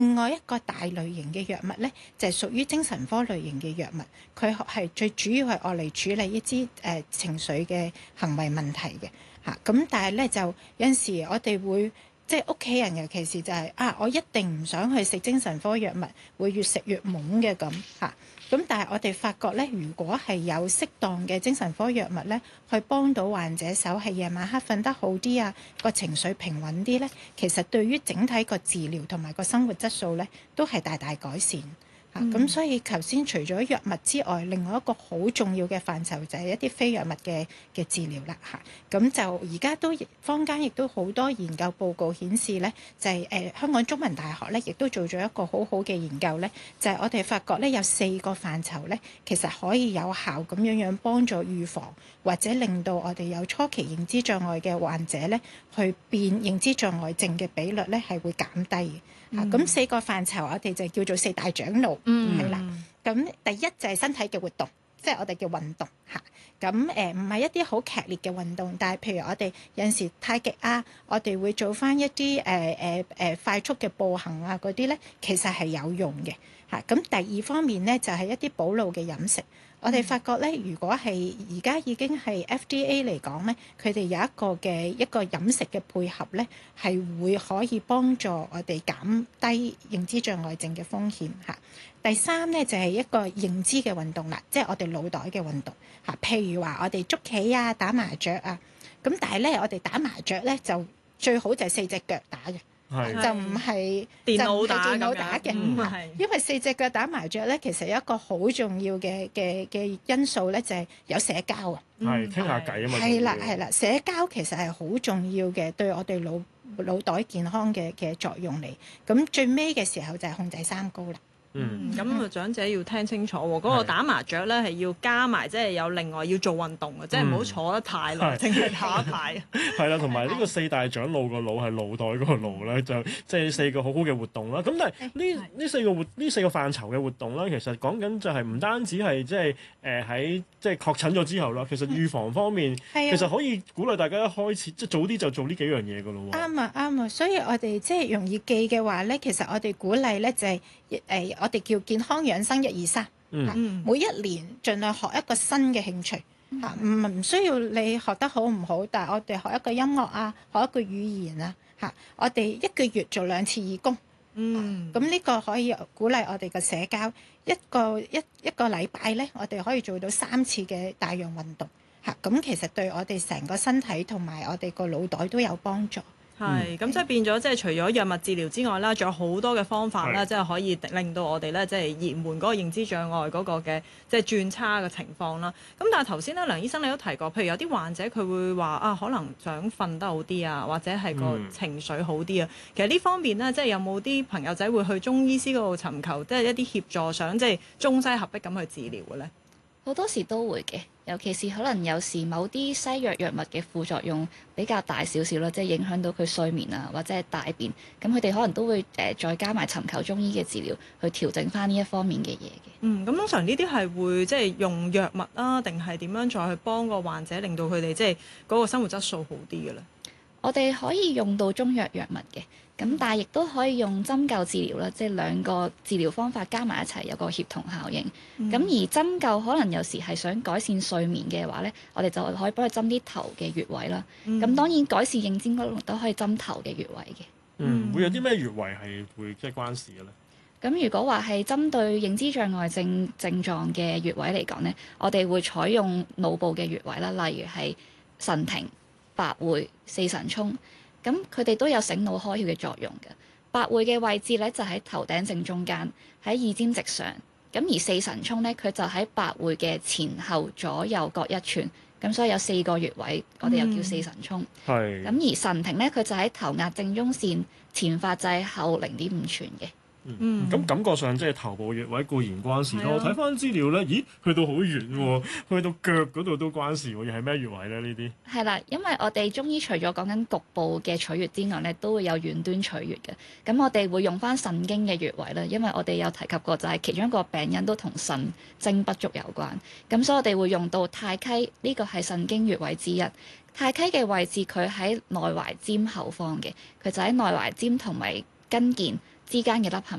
另外一個大類型嘅藥物咧，就係屬於精神科類型嘅藥物，佢係最主要係愛嚟處理一啲情緒嘅行為問題嘅嚇。咁但係咧就有陣時我哋會即係屋企人，尤其是就係我一定唔想去食精神科藥物，會越食越懵嘅咁嚇。咁但係我哋發覺咧，如果係有適當嘅精神科藥物咧，去幫到患者手係夜晚黑瞓得好啲啊，個情緒平穩啲咧，其實對於整體個治療同埋個生活質素咧，都係大大改善。咁所以頭先除咗藥物之外，另外一個好重要嘅範疇就係一啲非藥物嘅治療啦嚇。咁就而家都坊間亦都好多研究報告顯示咧，就係香港中文大學咧，亦都做咗一個好好嘅研究咧，就係我哋發覺咧有4個範疇咧，其實可以有效咁樣幫助預防或者令到我哋有初期認知障礙嘅患者咧，去變認知障礙症嘅比率咧係會減低嘅。咁4個範疇我哋就叫做4大長路，係啦。咁第一就係身體嘅活動，即係我哋叫運動嚇。咁唔係一啲好劇烈嘅運動，但係譬如我哋有陣時太極啊，我哋會做翻一啲快速嘅步行啊嗰啲咧，其實係有用嘅嚇。咁第二方面咧就係一啲補腦嘅飲食。我哋發覺咧，如果係而家已經係 FDA 嚟講咧，佢哋有一個飲食嘅配合咧，係會可以幫助我哋減低認知障礙症嘅風險嚇。第三咧就係一個認知嘅運動啦，即係我哋腦袋嘅運動嚇。譬如話我哋捉棋啊、打麻雀啊，咁但係咧我哋打麻雀咧就最好就係4隻腳打嘅。就唔係電腦打嘅，因為4隻腳打麻雀咧，其實有一個好重要嘅因素咧，就係有社交啊。 傾下偈啊嘛。 係啦，社交其實係好重要嘅，對我哋腦袋健康嘅作用嚟。咁最尾嘅時候就係控制三高啦。 咁長者要聽清楚喎，嗰個打麻雀咧係要加埋，即係有另外要做運動嘅，即係唔好坐得太耐，淨係打牌。 係啦，同埋呢個4大長路個腦係腦袋嗰個腦咧，就即係4個好好嘅活動啦。咁但係呢4個範疇嘅活動咧，其實講緊就係唔單止係即係喺即係確診咗之後啦，其實預防方面其實可以鼓勵大家一開始即係早啲就做呢幾樣嘢㗎咯喎。 啱啊，所以我哋即係容易記嘅話咧，其實我哋鼓勵咧就係我哋叫健康養生1、2、3。每一年盡量學一個新嘅興趣嚇，唔需要你學得好唔好，但係我哋學一個音樂啊，學一個語言啊嚇，我哋1個月做2次義工。咁呢個可以鼓勵我哋嘅社交。一個禮拜咧，我哋可以做到3次嘅大量運動嚇。咁其實對我哋成個身體同埋我哋個腦袋都有幫助。 咁即係變咗，即係除咗藥物治療之外啦，仲有好多嘅方法啦，即係可以令到我哋咧，即係延緩嗰個認知障礙嗰個嘅即係轉差嘅情況啦。咁但係頭先咧，梁醫生你都提過，譬如有啲患者佢會話可能想瞓得好啲啊，或者係個情緒好啲啊。其實呢方面咧，即係有冇啲朋友仔會去中醫師嗰度尋求，即係一啲協助，想即係中西合璧咁去治療嘅咧？ 好多時都會嘅，尤其是可能有時某啲西藥藥物嘅副作用比較大少少啦，即係影響到佢睡眠啊，或者係大便，咁佢哋可能都會再加埋尋求中醫嘅治療去調整翻呢一方面嘅嘢嘅。 咁通常呢啲係會即係用藥物啊，定係點樣再去幫個患者，令到佢哋即係嗰個生活質素好啲嘅咧？ 我哋可以用到中藥藥物嘅，咁但係亦都可以用針灸治療啦，即係2個治療方法加埋一齊有個協同效應。咁而針灸可能有時係想改善睡眠嘅話咧，我哋就可以幫佢針啲頭嘅穴位啦。咁當然改善認知功能都可以針頭嘅穴位嘅。 會有啲咩穴位係會即係關事嘅咧？ 咁如果話係針對認知障礙症狀嘅穴位嚟講咧，我哋會採用腦部嘅穴位啦，例如係神庭、百會、四神聰，咁佢哋都有醒腦開竅嘅作用嘅。百會嘅位置咧就喺頭頂正中間，喺耳尖直上。咁而四神聰咧，佢就喺百會嘅前後左右各1寸。咁所以有4個穴位，我哋又叫四神聰。咁而神庭咧，佢就喺頭額正中線前髮際後0.5寸嘅。 咁感覺上即係頭部穴位固然關事咯。我睇翻資料咧，咦，去到好遠喎，去到腳嗰度都關事喎。又係咩穴位咧？呢啲係啦，因為我哋中醫除咗講緊局部嘅取穴之外咧，都會有遠端取穴嘅。咁我哋會用翻腎經嘅穴位啦，因為我哋有提及過，就係其中一個病因都同腎精不足有關。咁所以我哋會用到太溪，呢個係腎經穴位之一。太溪嘅位置佢喺內踝尖後方嘅，佢就喺內踝尖同埋跟腱之間嘅凹陷